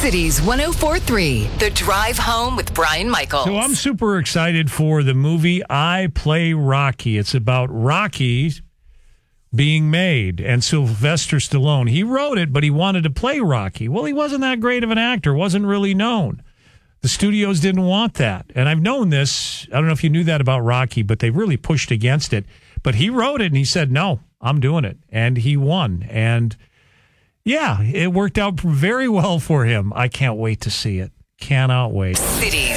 Cities 104.3, The Drive Home with Brian Michaels. So I'm super excited for the movie I Play Rocky. It's about Rocky being made and Sylvester Stallone. He wrote it, but he wanted to play Rocky. Well, he wasn't that great of an actor, wasn't really known. The studios didn't want that. And I've known this. I don't know if you knew that about Rocky, but they really pushed against it. But he wrote it and he said, no, I'm doing it. And he won. And yeah, it worked out very well for him. I can't wait to see it. Cannot wait. Cities